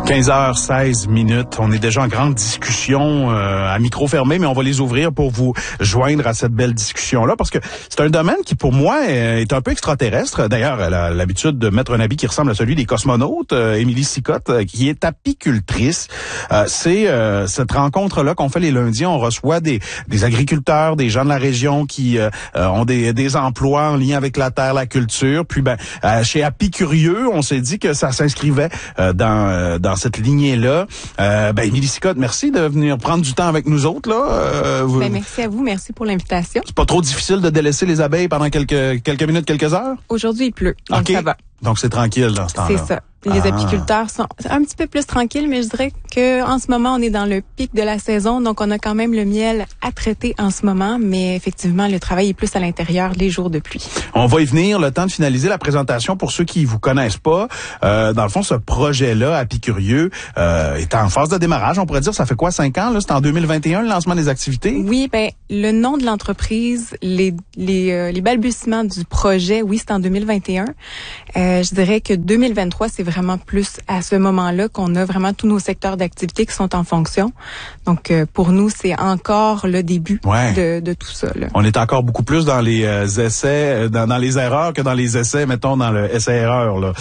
15h16. On est déjà en grande discussion à micro fermé, mais on va les ouvrir pour vous joindre à cette belle discussion-là, parce que c'est un domaine qui, pour moi, est un peu extraterrestre. D'ailleurs, elle a l'habitude de mettre un habit qui ressemble à celui des cosmonautes. Émilie Sicotte, qui est apicultrice. C'est cette rencontre-là qu'on fait les lundis. On reçoit des agriculteurs, des gens de la région qui ont des emplois en lien avec la terre, la culture. Puis, chez Apicurieux, on s'est dit que ça s'inscrivait dans cette lignée-là. Émilie Sicotte, merci de venir prendre du temps avec nous autres, là. Merci à vous. Merci pour l'invitation. C'est pas trop difficile de délaisser les abeilles pendant quelques minutes, quelques heures? Aujourd'hui, il pleut, donc ça va. Donc, c'est tranquille dans ce temps-là. C'est ça. Les apiculteurs sont un petit peu plus tranquilles, mais je dirais que en ce moment, on est dans le pic de la saison, donc on a quand même le miel à traiter en ce moment, mais effectivement, le travail est plus à l'intérieur les jours de pluie. On va y venir, le temps de finaliser la présentation pour ceux qui vous connaissent pas. Dans le fond, ce projet-là, Apicurieux, est en phase de démarrage. On pourrait dire, ça fait quoi, 5 ans, là? C'est en 2021, le lancement des activités? Oui, le nom de l'entreprise, les balbutiements du projet, oui, c'est en 2021. Je dirais que 2023, c'est vraiment plus à ce moment-là qu'on a vraiment tous nos secteurs d'activité qui sont en fonction. Donc, pour nous, c'est encore le début de tout ça, là. On est encore beaucoup plus dans les essais, dans les erreurs que dans les essais, mettons, dans le essai-erreur, là.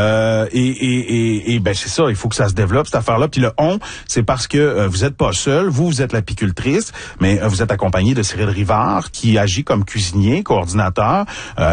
C'est ça, il faut que ça se développe, cette affaire-là. Puis le on, c'est parce que vous êtes pas seul, vous êtes l'apicultrice, mais vous êtes accompagné de Cyril Rivard, qui agit comme cuisinier, coordinateur,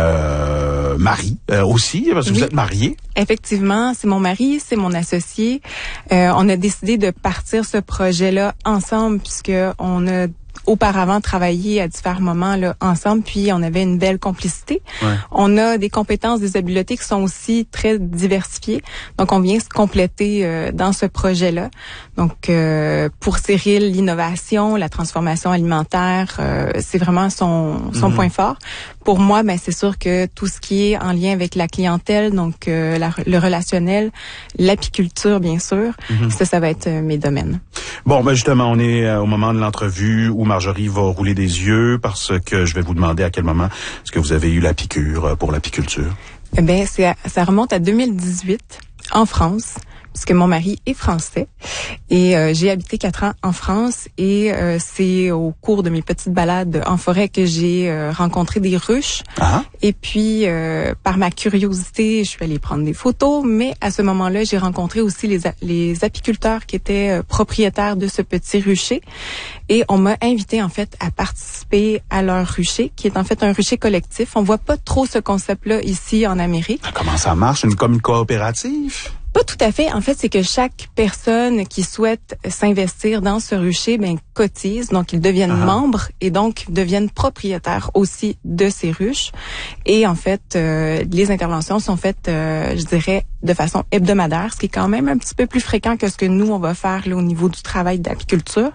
mari aussi, parce que vous êtes mariés. Effectivement, c'est mon mari, c'est mon associé. On a décidé de partir ce projet-là ensemble, puisque on a auparavant travaillé à différents moments là ensemble, puis on avait une belle complicité. On a des compétences, des habiletés qui sont aussi très diversifiées. Donc, on vient se compléter dans ce projet-là. Donc, pour Cyril, l'innovation, la transformation alimentaire, c'est vraiment son point fort. Pour moi, c'est sûr que tout ce qui est en lien avec la clientèle, donc le relationnel, l'apiculture, bien sûr, ça va être mes domaines. Bon, justement, on est au moment de l'entrevue où Marjorie va rouler des yeux, parce que je vais vous demander à quel moment est-ce que vous avez eu la piqûre pour l'apiculture. Ça remonte à 2018 en France, puisque mon mari est français et j'ai habité 4 ans en France, et c'est au cours de mes petites balades en forêt que j'ai rencontré des ruches. Et puis par ma curiosité, je suis allée prendre des photos, mais à ce moment-là, j'ai rencontré aussi les apiculteurs qui étaient propriétaires de ce petit rucher, et on m'a invité en fait à participer à leur rucher, qui est en fait un rucher collectif. On voit pas trop ce concept-là ici en Amérique. Comment ça marche? Comme une coopérative? Pas tout à fait. En fait, c'est que chaque personne qui souhaite s'investir dans ce rucher, cotise. Donc, ils deviennent membres et donc deviennent propriétaires aussi de ces ruches. Et en fait, les interventions sont faites, je dirais, de façon hebdomadaire, ce qui est quand même un petit peu plus fréquent que ce que nous, on va faire là, au niveau du travail d'apiculture.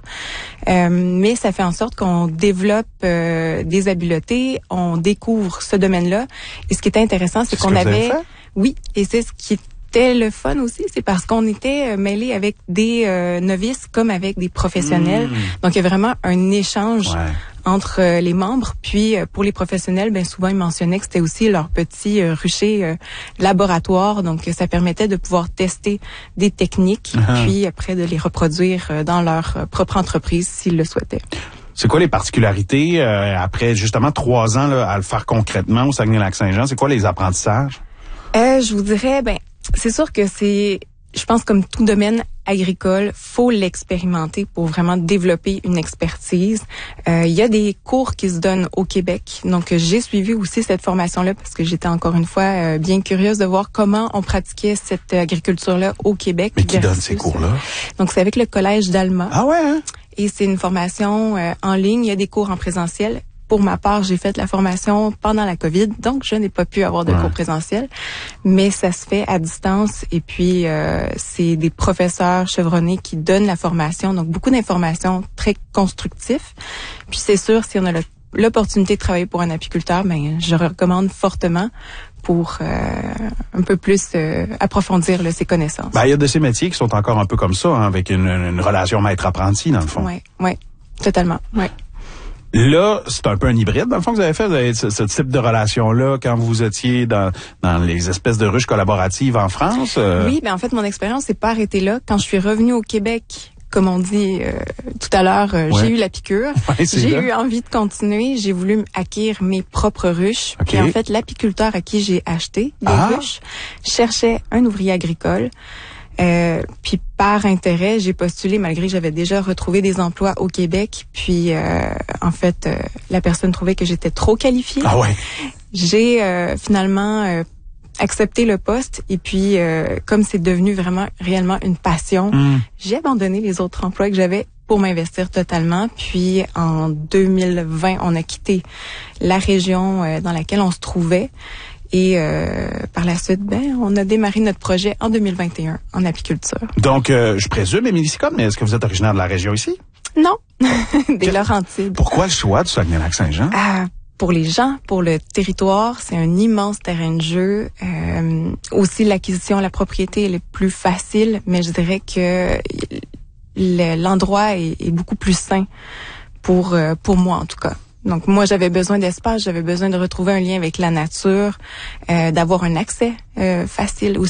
Mais ça fait en sorte qu'on développe des habiletés, on découvre ce domaine-là. Et ce qui est intéressant, c'est qu'on avait... Oui, et c'est ce qui le fun aussi, c'est parce qu'on était mêlés avec des novices comme avec des professionnels. Donc, il y a vraiment un échange entre les membres. Puis, pour les professionnels, souvent, ils mentionnaient que c'était aussi leur petit rucher laboratoire. Donc, ça permettait de pouvoir tester des techniques, puis après de les reproduire dans leur propre entreprise s'ils le souhaitaient. C'est quoi les particularités après justement 3 ans là, à le faire concrètement au Saguenay-Lac-Saint-Jean? C'est quoi les apprentissages? Je vous dirais, c'est sûr que je pense comme tout domaine agricole, faut l'expérimenter pour vraiment développer une expertise. Il y a des cours qui se donnent au Québec. Donc, j'ai suivi aussi cette formation-là parce que j'étais encore une fois bien curieuse de voir comment on pratiquait cette agriculture-là au Québec. Mais qui donne ces cours-là? Donc, c'est avec le Collège d'Alma. Ah ouais, hein? Et c'est une formation en ligne. Il y a des cours en présentiel. Pour ma part, j'ai fait la formation pendant la COVID, donc je n'ai pas pu avoir de cours présentiels, mais ça se fait à distance, et puis c'est des professeurs chevronnés qui donnent la formation, donc beaucoup d'informations très constructives. Puis c'est sûr, si on a l'opportunité de travailler pour un apiculteur, je recommande fortement pour un peu plus approfondir ses connaissances. Il y a de ces métiers qui sont encore un peu comme ça, avec une relation maître-apprenti, dans le fond. Oui, totalement, oui. Là, c'est un peu un hybride, dans le fond, que vous avez fait. Vous avez ce type de relation-là quand vous étiez dans les espèces de ruches collaboratives en France. Oui, en fait, mon expérience s'est pas arrêtée là. Quand je suis revenue au Québec, comme on dit tout à l'heure, j'ai eu la piqûre. Ouais, j'ai eu envie de continuer. J'ai voulu acquérir mes propres ruches. Okay. Puis en fait, l'apiculteur à qui j'ai acheté des ruches cherchait un ouvrier agricole. Puis par intérêt, j'ai postulé malgré que j'avais déjà retrouvé des emplois au Québec. Puis en fait, la personne trouvait que j'étais trop qualifiée. Ah ouais. J'ai finalement accepté le poste et puis comme c'est devenu vraiment réellement une passion, j'ai abandonné les autres emplois que j'avais pour m'investir totalement. Puis en 2020, on a quitté la région dans laquelle on se trouvait. Et par la suite, on a démarré notre projet en 2021 en apiculture. Donc, je présume, Émilie Sicotte, mais est-ce que vous êtes originaire de la région ici? Non, des Laurentides. Pourquoi le choix du Saguenay-Lac-Saint-Jean? Pour les gens, pour le territoire, c'est un immense terrain de jeu. Aussi, l'acquisition, la propriété, elle est plus facile, mais je dirais que l'endroit est beaucoup plus sain pour moi, en tout cas. Donc, moi, j'avais besoin d'espace, j'avais besoin de retrouver un lien avec la nature, d'avoir un accès facile aussi.